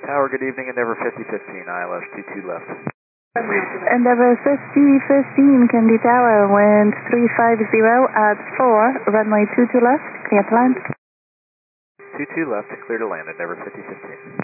Tower, good evening, Endeavour 5015, ILS 22 left. Endeavour 5015, Kennedy Tower, wind 350 at 4, runway 22 left, clear to land. 22 left, clear to land, Endeavour 5015.